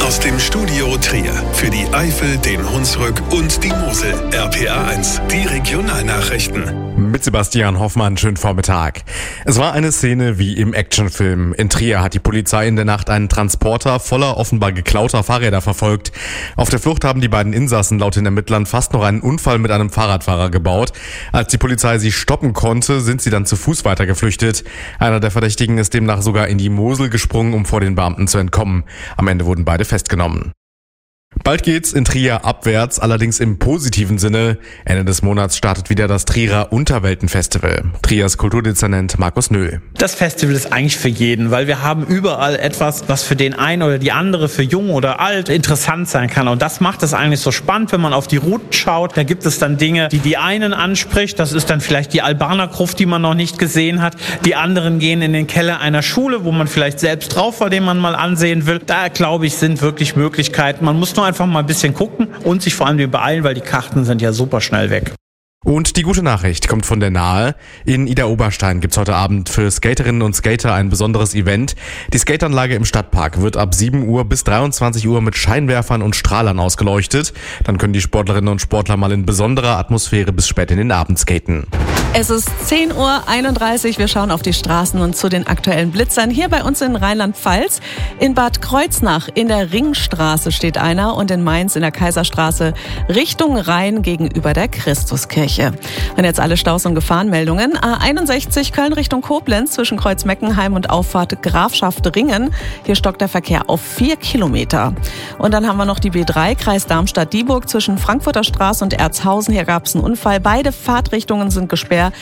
Aus dem Studio Trier für die Eifel, den Hunsrück und die Mosel. RPA 1, die Regionalnachrichten. Mit Sebastian Hoffmann, schönen Vormittag. Es war eine Szene wie im Actionfilm. In Trier hat die Polizei in der Nacht einen Transporter voller offenbar geklauter Fahrräder verfolgt. Auf der Flucht haben die beiden Insassen laut den Ermittlern fast noch einen Unfall mit einem Fahrradfahrer gebaut. Als die Polizei sie stoppen konnte, sind sie dann zu Fuß weiter geflüchtet. Einer der Verdächtigen ist demnach sogar in die Mosel gesprungen, um vor den Beamten zu entkommen. Am Ende wurden beide festgenommen. Bald geht's in Trier abwärts, allerdings im positiven Sinne. Ende des Monats startet wieder das Trierer Unterweltenfestival. Triers Kulturdezernent Markus Nöhl. Das Festival ist eigentlich für jeden, weil wir haben überall etwas, was für den einen oder die andere, für jung oder alt, interessant sein kann. Und das macht es eigentlich so spannend, wenn man auf die Routen schaut. Da gibt es dann Dinge, die die einen anspricht. Das ist dann vielleicht die Albanergruft, die man noch nicht gesehen hat. Die anderen gehen in den Keller einer Schule, wo man vielleicht selbst drauf war, den man mal ansehen will. Da, glaube ich, sind wirklich Möglichkeiten. Man muss nur einfach mal ein bisschen gucken und sich vor allem beeilen, weil die Karten sind ja super schnell weg. Und die gute Nachricht kommt von der Nahe. In Idar-Oberstein gibt's heute Abend für Skaterinnen und Skater ein besonderes Event. Die Skateanlage im Stadtpark wird ab 7 Uhr bis 23 Uhr mit Scheinwerfern und Strahlern ausgeleuchtet. Dann können die Sportlerinnen und Sportler mal in besonderer Atmosphäre bis spät in den Abend skaten. Es ist 10:31 Uhr. Wir schauen auf die Straßen und zu den aktuellen Blitzern. Hier bei uns in Rheinland-Pfalz. In Bad Kreuznach in der Ringstraße steht einer und in Mainz in der Kaiserstraße Richtung Rhein gegenüber der Christuskirche. Und jetzt alle Staus- und Gefahrenmeldungen. A61 Köln Richtung Koblenz zwischen Kreuz-Meckenheim und Auffahrt Grafschaft Ringen. Hier stockt der Verkehr auf 4 Kilometer. Und dann haben wir noch die B3 Kreis Darmstadt-Dieburg zwischen Frankfurter Straße und Erzhausen. Hier gab es einen Unfall. Beide Fahrtrichtungen sind gesperrt.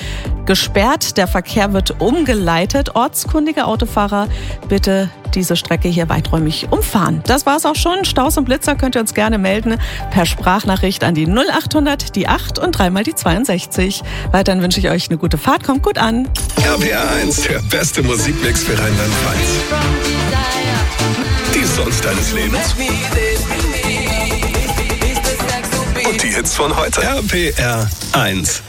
Der Verkehr wird umgeleitet. Ortskundige Autofahrer, bitte diese Strecke hier weiträumig umfahren. Das war's auch schon. Staus und Blitzer könnt ihr uns gerne melden per Sprachnachricht an die 0800, die 8 und 3 mal die 62. Weiterhin wünsche ich euch eine gute Fahrt. Kommt gut an. RPA 1, der beste Musikmix für Rheinland-Pfalz. Die Songs deines Lebens. Und die Hits von heute. RPA 1.